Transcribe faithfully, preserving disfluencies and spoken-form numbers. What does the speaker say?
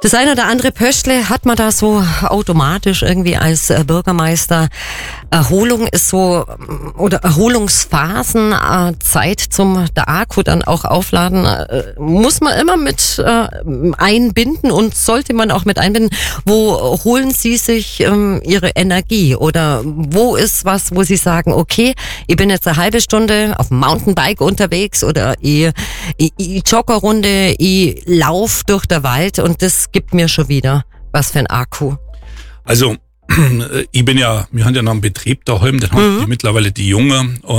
Das eine oder andere Pöschle hat man da so automatisch irgendwie als äh, Bürgermeister. Erholung ist so, oder Erholungsphasen, äh, Zeit zum der Akku dann auch aufladen, äh, muss man immer mit äh, einbinden und sollte man auch mit einbinden. Wo holen Sie sich ähm, Ihre Energie oder wo ist was, wo Sie sagen, okay, ich bin jetzt eine halbe Stunde auf dem Mountainbike unterwegs oder ich, ich, ich jogge eine Runde, ich laufe durch den Wald und das gibt mir schon wieder was für ein Akku. Also ich bin ja, wir haben ja noch einen Betrieb daheim, den haben Mhm. die mittlerweile die Jungen.